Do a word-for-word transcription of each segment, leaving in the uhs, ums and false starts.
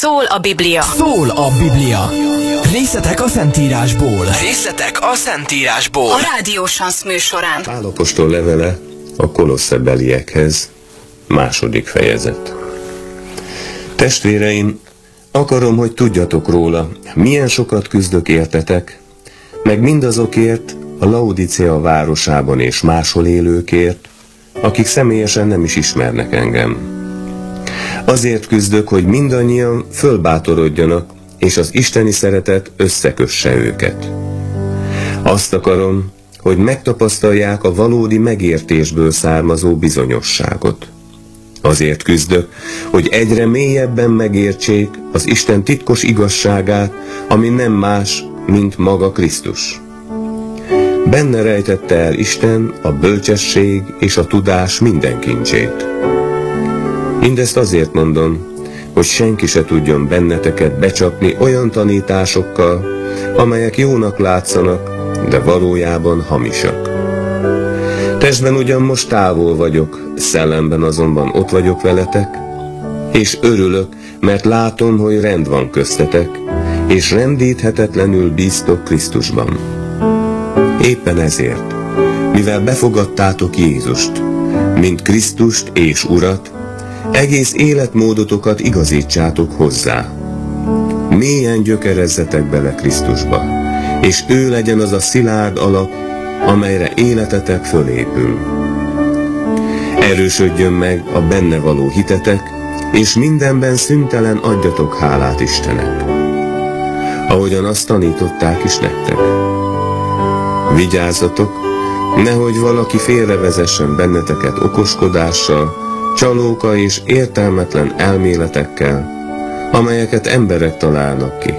Szól a Biblia. Szól a Biblia. Részletek a Szentírásból. Részletek a Szentírásból. A Rádió Sansz műsorán. Pál apostol levele a Kolosszebeliekhez, második fejezet. Testvéreim, akarom, hogy tudjatok róla, milyen sokat küzdök értetek, meg mindazokért a Laodicea városában és máshol élőkért, akik személyesen nem is ismernek engem. Azért küzdök, hogy mindannyian fölbátorodjanak, és az isteni szeretet összekösse őket. Azt akarom, hogy megtapasztalják a valódi megértésből származó bizonyosságot. Azért küzdök, hogy egyre mélyebben megértsék az Isten titkos igazságát, ami nem más, mint maga Krisztus. Benne rejtette el Isten a bölcsesség és a tudás minden kincsét. Mindezt azért mondom, hogy senki se tudjon benneteket becsapni olyan tanításokkal, amelyek jónak látszanak, de valójában hamisak. Testben ugyan most távol vagyok, szellemben azonban ott vagyok veletek, és örülök, mert látom, hogy rend van köztetek, és rendíthetetlenül bíztok Krisztusban. Éppen ezért, mivel befogadtátok Jézust, mint Krisztust és Urat, egész életmódotokat igazítsátok hozzá. Mélyen gyökerezzetek bele Krisztusba, és ő legyen az a szilárd alap, amelyre életetek fölépül. Erősödjön meg a benne való hitetek, és mindenben szüntelen adjatok hálát Istennek, ahogyan azt tanították is nektek. Vigyázzatok, nehogy valaki félrevezessen benneteket okoskodással, csalóka és értelmetlen elméletekkel, amelyeket emberek találnak ki.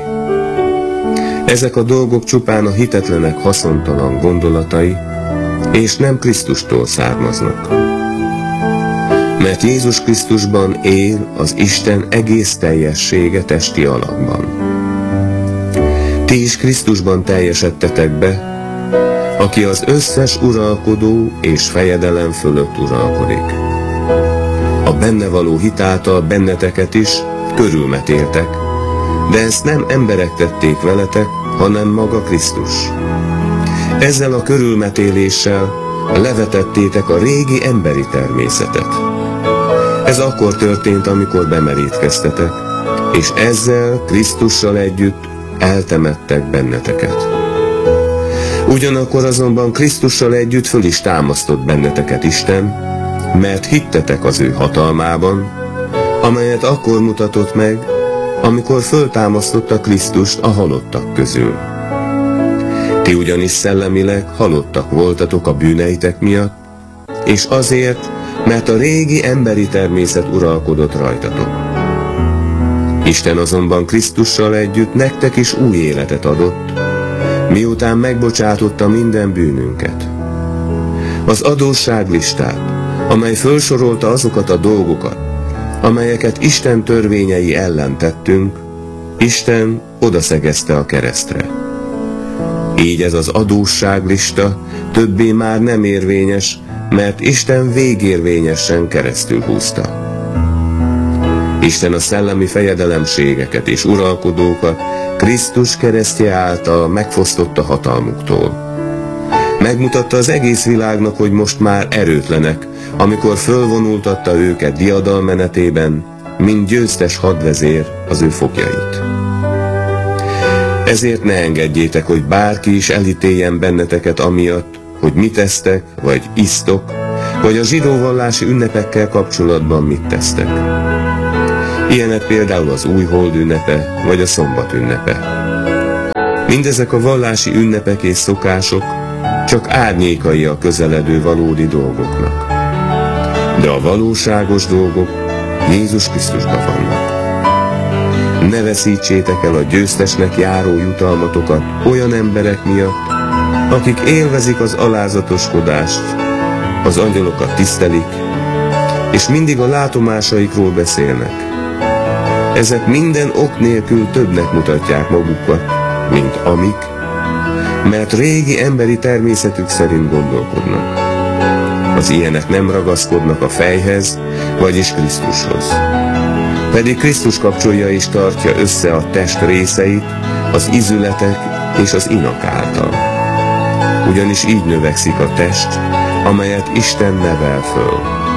Ezek a dolgok csupán a hitetlenek haszontalan gondolatai, és nem Krisztustól származnak. Mert Jézus Krisztusban él az Isten egész teljessége testi alakban. Ti is Krisztusban teljesedtetek be, aki az összes uralkodó és fejedelem fölött uralkodik. A benne való hitáltal benneteket is körülmetéltek, de ezt nem emberek tették veletek, hanem maga Krisztus. Ezzel a körülmetéléssel levetettétek a régi emberi természetet. Ez akkor történt, amikor bemerítkeztetek, és ezzel Krisztussal együtt eltemettek benneteket. Ugyanakkor azonban Krisztussal együtt föl is támasztott benneteket Isten, mert hittetek az ő hatalmában, amelyet akkor mutatott meg, amikor föltámasztotta Krisztust a halottak közül. Ti ugyanis szellemileg halottak voltatok a bűneitek miatt, és azért, mert a régi emberi természet uralkodott rajtatok. Isten azonban Krisztussal együtt nektek is új életet adott, miután megbocsátotta minden bűnünket. Az adósságlistát, amely felsorolta azokat a dolgokat, amelyeket Isten törvényei ellen tettünk, Isten odaszegezte a keresztre. Így ez az adósságlista többé már nem érvényes, mert Isten végérvényesen keresztül húzta. Isten a szellemi fejedelemségeket és uralkodókat Krisztus keresztje által megfosztotta hatalmuktól. Megmutatta az egész világnak, hogy most már erőtlenek, amikor fölvonultatta őket diadalmenetében, mint győztes hadvezér az ő foglyait. Ezért ne engedjétek, hogy bárki is elítéljen benneteket amiatt, hogy mit tesztek, vagy isztok, vagy a zsidó vallási ünnepekkel kapcsolatban mit tesztek. Ilyenek például az újhold ünnepe, vagy a szombat ünnepe. Mindezek a vallási ünnepek és szokások csak árnyékai a közeledő valódi dolgoknak. De a valóságos dolgok Jézus Krisztusban vannak. Ne veszítsétek el a győztesnek járó jutalmatokat olyan emberek miatt, akik élvezik az alázatoskodást, az angyalokat tisztelik, és mindig a látomásaikról beszélnek. Ezek minden ok nélkül többnek mutatják magukat, mint amik, mert régi emberi természetük szerint gondolkodnak. Az ilyenek nem ragaszkodnak a fejhez, vagyis Krisztushoz. Pedig Krisztus kapcsolja és tartja össze a test részeit az izületek és az inak által. Ugyanis így növekszik a test, amelyet Isten nevel föl.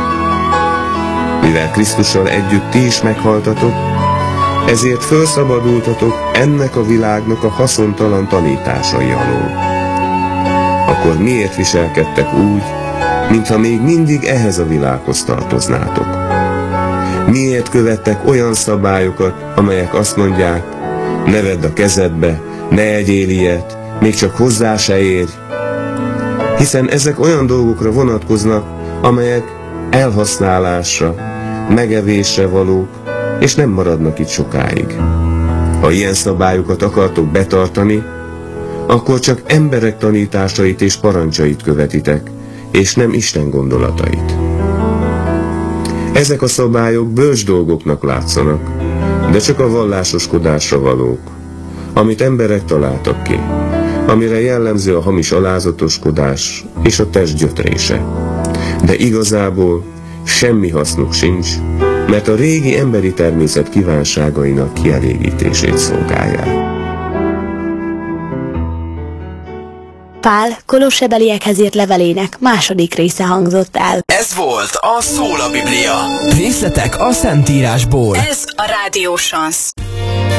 Mivel Krisztussal együtt ti is meghaltatok, ezért felszabadultatok ennek a világnak a haszontalan tanításai alól. Akkor miért viselkedtek úgy, mintha még mindig ehhez a világhoz tartoznátok? Miért követtek olyan szabályokat, amelyek azt mondják, ne vedd a kezedbe, ne egyél ilyet, még csak hozzá se érj? Hiszen ezek olyan dolgokra vonatkoznak, amelyek elhasználásra, megevésre valók, és nem maradnak itt sokáig. Ha ilyen szabályokat akartok betartani, akkor csak emberek tanításait és parancsait követitek, és nem Isten gondolatait. Ezek a szabályok bölcs dolgoknak látszanak, de csak a vallásoskodásra valók, amit emberek találtak ki, amire jellemző a hamis alázatoskodás és a test gyötrése. De igazából semmi hasznuk sincs, mert a régi emberi természet kívánságainak kielégítését szolgálják. Pál Kolossebeliekhez írt levelének második része hangzott el. Ez volt a Szól a Biblia. Részletek a Szentírásból. Ez a Rádió Sansz.